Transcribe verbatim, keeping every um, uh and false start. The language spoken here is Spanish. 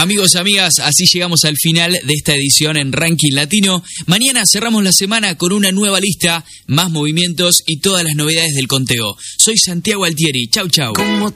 Amigos, amigas, así llegamos al final de esta edición en Ranking Latino. Mañana cerramos la semana con una nueva lista, más movimientos y todas las novedades del conteo. Soy Santiago Altieri. Chau, chau.